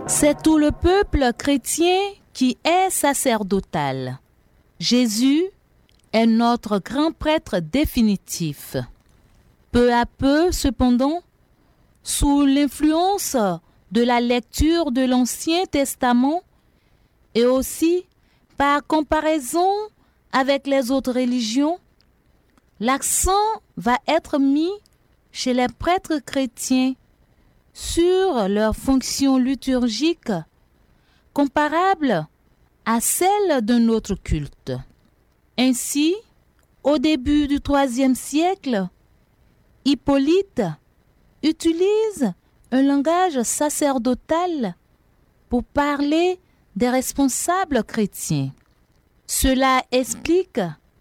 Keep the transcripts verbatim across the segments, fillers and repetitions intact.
C'est tout le peuple chrétien qui est sacerdotal. Jésus est notre grand prêtre définitif. Peu à peu, cependant, sous l'influence de la lecture de l'Ancien Testament et aussi par comparaison avec les autres religions, l'accent va être mis chez les prêtres chrétiens sur leur fonction liturgique comparable à celle de notre culte. Ainsi, au début du troisième siècle, Hippolyte utilise un langage sacerdotal pour parler des responsables chrétiens. Cela explique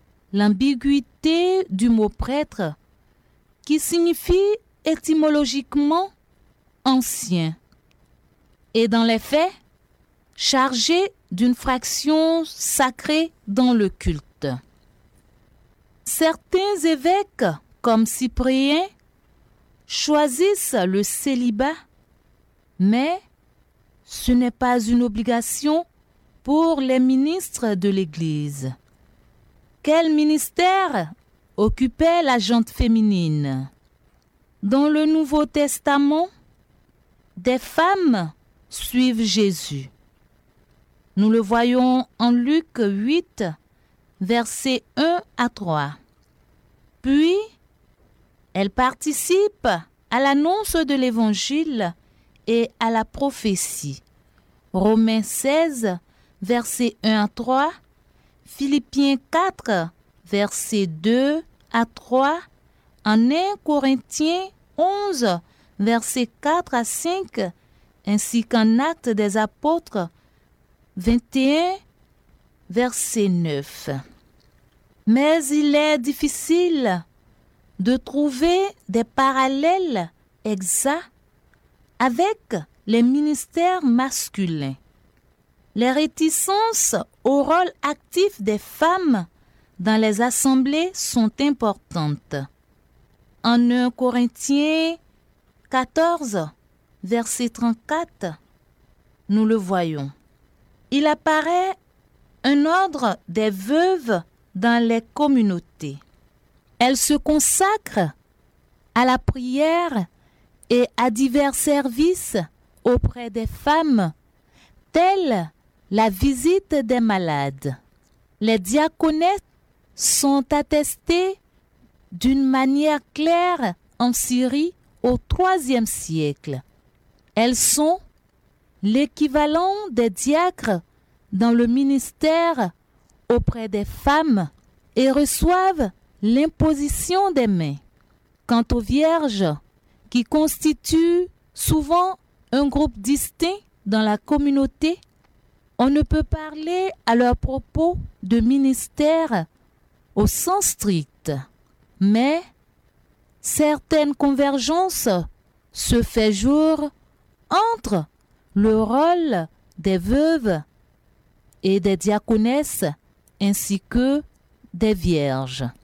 l'ambiguïté du mot prêtre qui signifie étymologiquement ancien et dans les faits chargé d'une fraction sacrée dans le culte. Certains évêques, comme Cyprien, choisissent le célibat, mais ce n'est pas une obligation pour les ministres de l'Église. Quel ministère occupait la gente féminine? Dans le Nouveau Testament, des femmes suivent Jésus. Nous le voyons en Luc huit, versets un à trois. Puis, elles participent à l'annonce de l'Évangile et à la prophétie. Romains seize, versets un à trois, Philippiens quatre, versets deux à trois, en un Corinthiens onze, versets quatre à cinq, ainsi qu'en Actes des Apôtres vingt et un, verset neuf. Mais il est difficile de trouver des parallèles exacts avec les ministères masculins. Les réticences au rôle actif des femmes dans les assemblées sont importantes. En un Corinthiens quatorze, verset trente-quatre, nous le voyons. Il apparaît un ordre des veuves dans les communautés. Elles se consacrent à la prière et à divers services auprès des femmes, tels la visite des malades. Les diaconesses sont attestées d'une manière claire en Syrie au troisième siècle. Elles sont l'équivalent des diacres dans le ministère auprès des femmes et reçoivent l'imposition des mains. Quant aux vierges, qui constituent souvent un groupe distinct dans la communauté, on ne peut parler à leur propos de ministère au sens strict, mais certaines convergences se font jour entre le rôle des veuves et des diaconesses ainsi que des vierges.